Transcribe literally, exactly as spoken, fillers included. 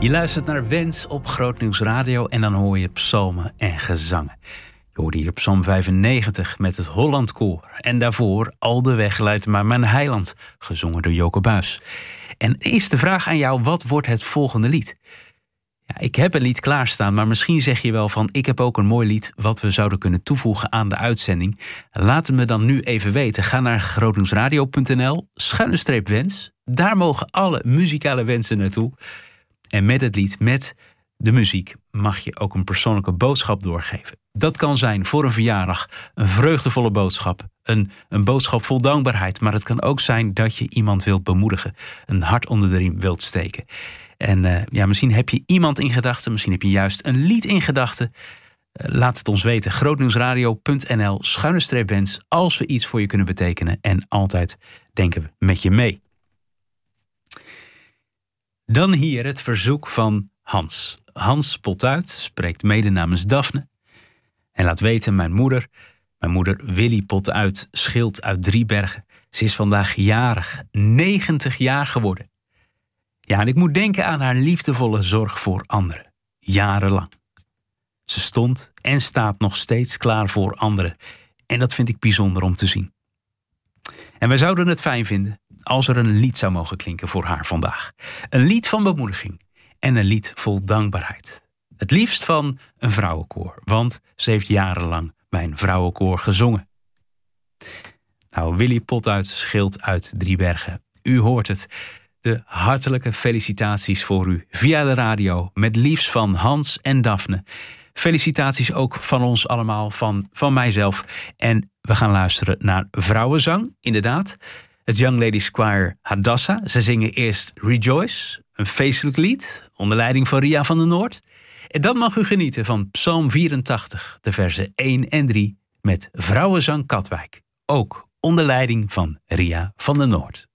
Je luistert naar Wens op Grootnieuws Radio en dan hoor je psalmen en gezangen. Je hoorde hier psalm vijfennegentig met het Holland Koor. En daarvoor Al de weg leidt maar mijn heiland, gezongen door Joke Buys. En is de vraag aan jou, wat wordt het volgende lied? Ja, ik heb een lied klaarstaan, maar misschien zeg je wel van... ik heb ook een mooi lied wat we zouden kunnen toevoegen aan de uitzending. Laat het me dan nu even weten. Ga naar grootnieuwsradio punt n l, schuine streep wens. Daar mogen alle muzikale wensen naartoe. En met het lied, met de muziek, mag je ook een persoonlijke boodschap doorgeven. Dat kan zijn voor een verjaardag, een vreugdevolle boodschap, een, een boodschap vol dankbaarheid. Maar het kan ook zijn dat je iemand wilt bemoedigen, een hart onder de riem wilt steken. En uh, ja, misschien heb je iemand in gedachten, misschien heb je juist een lied in gedachten. Uh, laat het ons weten, grootnieuwsradio punt n l, schuine streep wens, als we iets voor je kunnen betekenen. En altijd denken we met je mee. Dan hier het verzoek van Hans. Hans Potuit spreekt mede namens Daphne. En laat weten, mijn moeder, mijn moeder Willy Potuit, Schild uit Driebergen. Ze is vandaag jarig, negentig jaar geworden. Ja, en ik moet denken aan haar liefdevolle zorg voor anderen. Jarenlang. Ze stond en staat nog steeds klaar voor anderen. En dat vind ik bijzonder om te zien. En wij zouden het fijn vinden als er een lied zou mogen klinken voor haar vandaag. Een lied van bemoediging en een lied vol dankbaarheid. Het liefst van een vrouwenkoor, want ze heeft jarenlang bij een vrouwenkoor gezongen. Nou, Willy Potuit, Schild uit Driebergen, u hoort het. De hartelijke felicitaties voor u via de radio, met liefst van Hans en Daphne. Felicitaties ook van ons allemaal, van, van mijzelf. En we gaan luisteren naar vrouwenzang, inderdaad. Het Young Ladies Choir Hadassa. Ze zingen eerst Rejoice, een feestelijk lied, onder leiding van Ria van der Noord. En dan mag u genieten van Psalm vierentachtig, de versen één en drie, met Vrouwenzang Katwijk. Ook onder leiding van Ria van der Noord.